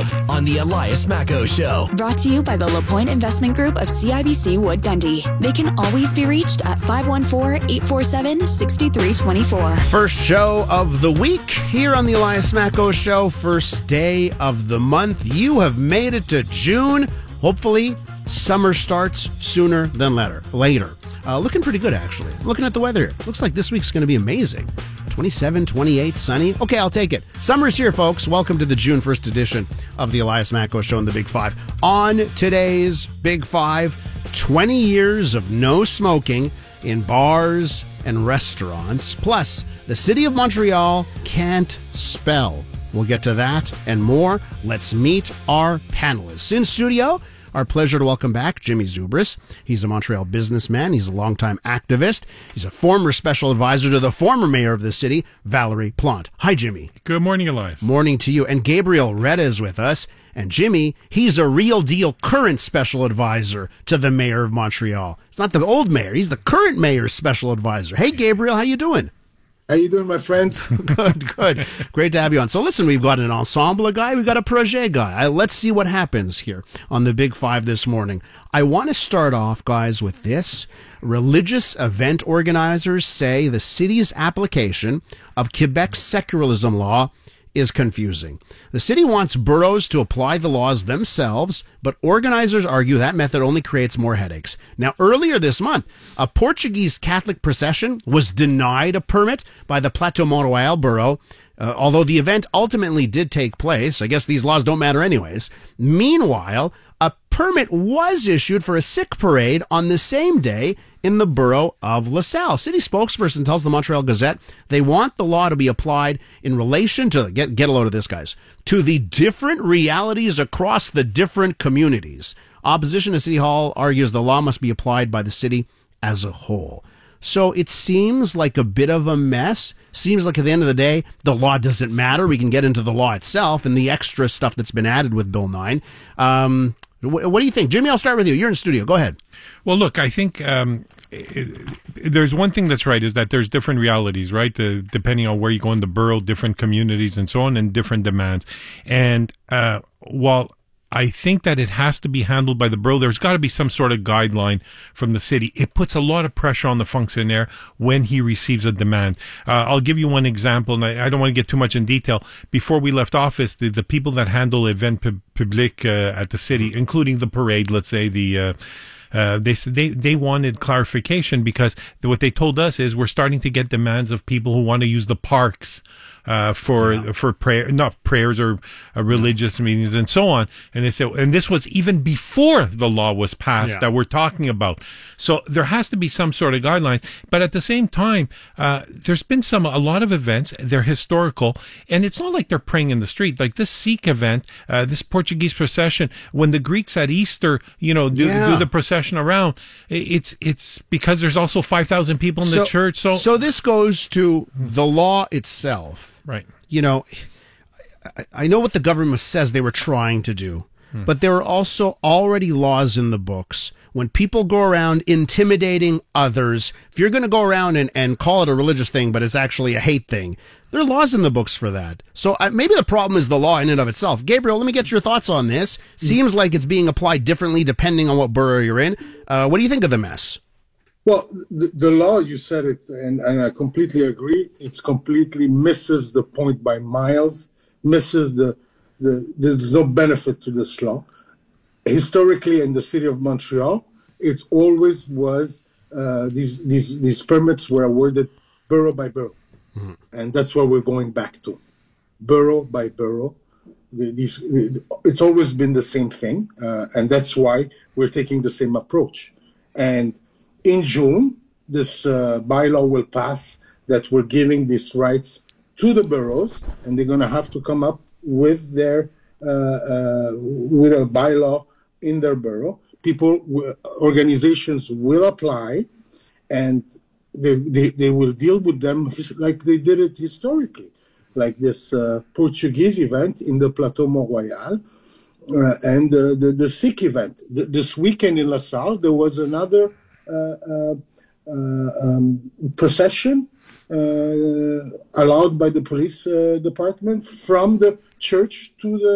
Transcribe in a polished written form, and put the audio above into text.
5 on the Elias Macco Show. Brought to you by the LaPointe Investment Group of CIBC Wood Gundy. They can always be reached at 514-847-6324. First show of the week here on the Elias Macco Show. First day of the month. You have made it to June. Hopefully, summer starts sooner than later. Looking pretty good, actually. Looking at the weather here. Looks like this week's going to be amazing. 27, 28, sunny. Okay, I'll take it. Summer's here, folks. Welcome to the June 1st edition of the Elias Macco Show in the Big Five. On today's Big Five, 20 years of no smoking in bars and restaurants. Plus, the city of Montreal can't spell. We'll get to that and more. Let's meet our panelists. In studio, our pleasure to welcome back Jimmy Zubris. He's a Montreal businessman. He's a longtime activist. He's a former special advisor to the former mayor of the city, Valerie Plante. Hi, Jimmy. Good morning, Elias. Morning to you. And Gabriel Reda is with us. And Jimmy, he's a real deal current special advisor to the mayor of Montreal. It's not the old mayor. He's the current mayor's special advisor. Hey, Gabriel, how you doing? How you doing, my friend? Good. Great to have you on. So listen, we've got an ensemble guy, we've got a projet guy. Let's see what happens here on the Big Five this morning. I want to start off, guys, with this. Religious event organizers say the city's application of Quebec's secularism law is confusing. The city wants boroughs to apply the laws themselves, but organizers argue that method only creates more headaches. Now, earlier this month, a Portuguese Catholic procession was denied a permit by the Plateau Mont-Royal borough, although the event ultimately did take place. I guess these laws don't matter anyways. Meanwhile, a permit was issued for a Sikh parade on the same day in the borough of LaSalle. City spokesperson tells the Montreal Gazette they want the law to be applied in relation to, get a load of this, guys, to the different realities across the different communities. Opposition to City Hall argues the law must be applied by the city as a whole. So it seems like a bit of a mess. Seems like at the end of the day, the law doesn't matter. We can get into the law itself and the extra stuff that's been added with Bill 9. What do you think? Jimmy, I'll start with you. You're in the studio. Go ahead. Well, look, I think there's one thing that's right, is that there's different realities, right? Depending on where you go in the borough, different communities and so on, and different demands. And while I think that it has to be handled by the borough, there's got to be some sort of guideline from the city. It puts a lot of pressure on the fonctionnaire when he receives a demand. I'll give you one example, and I don't want to get too much in detail. Before we left office, the people that handle event public at the city, including the parade, let's say, they wanted clarification, because what they told us is we're starting to get demands of people who want to use the parks for prayer, not prayers or religious meetings and so on. And they said, and this was even before the law was passed that we're talking about. So there has to be some sort of guidelines. But at the same time, there's been a lot of events. They're historical, and it's not like they're praying in the street. Like this Sikh event, this Portuguese procession, when the Greeks at Easter, do the procession around, it's because there's also 5,000 people in the church. So this goes to the law itself. Right. I know what the government says they were trying to do, but there are also already laws in the books. When people go around intimidating others, if you're going to go around and call it a religious thing, but it's actually a hate thing, there are laws in the books for that. So maybe the problem is the law in and of itself. Gabriel, let me get your thoughts on this. Seems like it's being applied differently depending on what borough you're in. What do you think of the mess? Well, the law, you said it, and I completely agree. It's completely misses the point by miles, misses there's no benefit to this law. Historically, in the city of Montreal, it always was, these permits were awarded borough by borough. Mm-hmm. And that's what we're going back to. Borough by borough. It's always been the same thing, and that's why we're taking the same approach. And in June, this bylaw will pass that we're giving these rights to the boroughs, and they're going to have to come up with their with a bylaw in their borough. Organizations will apply, and they will deal with them like they did it historically, like this Portuguese event in the Plateau Mont-Royal, and the Sikh event. This weekend in LaSalle, there was another procession allowed by the police department from the church to the